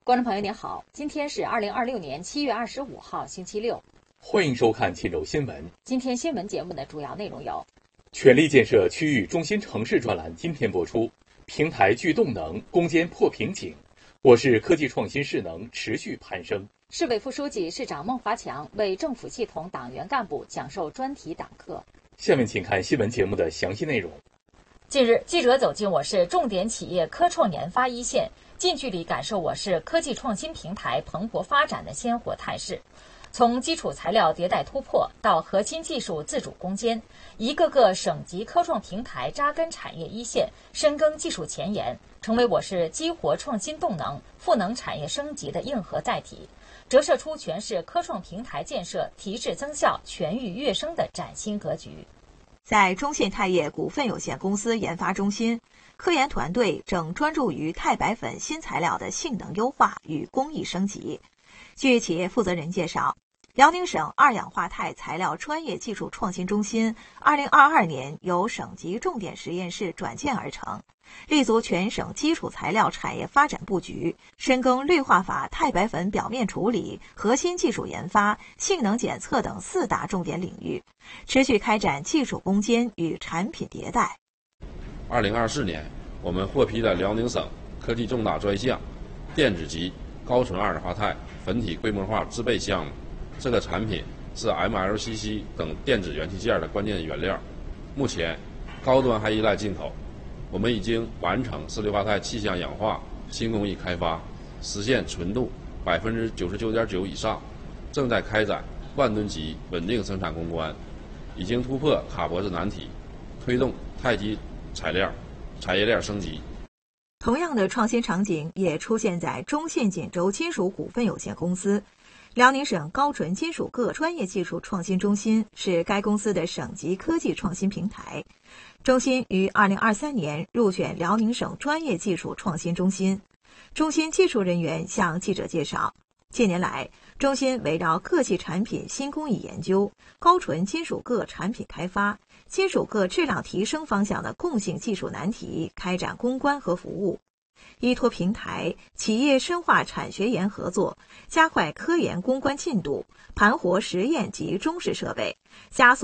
观众朋友您好，今天是2026年7月25号星期六， 欢迎收看冀州新闻。 今天新闻节目的主要内容有： 全力建设区域中心城市专栏今天播出，平台具动能，攻坚破瓶颈。我市科技创新势能持续攀升。 市委副书记、市长孟华强为政府系统党员干部讲授专题党课。 下面请看新闻节目的详细内容。 近日，记者走进我市重点企业科创研发一线，近距离感受我市科技创新平台蓬勃发展的鲜活态势。从基础材料迭代突破到核心技术自主攻坚，一个个省级科创平台扎根产业一线，深耕技术前沿，成为我市激活创新动能、赋能产业升级的硬核载体，折射出全市科创平台建设提质增效、全域跃升的崭新格局。 在中信钛业股份有限公司研发中心，科研团队正专注于钛白粉新材料的性能优化与工艺升级。据企业负责人介绍，辽宁省二氧化钛材料专业技术创新中心2022年由省级重点实验室转建而成，立足全省基础材料产业发展布局，深耕氯化钯钛白粉表面处理、核心技术研发、性能检测等4大重点领域，持续开展技术攻坚与产品迭代。 2024年，我们获批了辽宁省科技重大专项电子级高纯二氧化钛粉体规模化制备项目。这个产品是 MLCC 等电子元器件的关键原料，目前高端还依赖进口。我们已经完成四氯化钛气象氧化新工艺开发，实现纯度 99.9% 以上，正在开展万吨级稳定生产攻关，已经突破卡脖子难题，推动钛基材料产业链升级。 同样的创新场景也出现在中信锦州金属股份有限公司。辽宁省高纯金属各专业技术创新中心是该公司的省级科技创新平台。中心于2023年入选辽宁省专业技术创新中心。中心技术人员向记者介绍，近年来，中心围绕各系产品新工艺研究、高纯金属铬产品开发、金属铬质量提升方向的共性技术难题开展攻关和服务。依托平台，企业深化产学研合作，加快科研攻关进度，盘活实验及中试设备，加速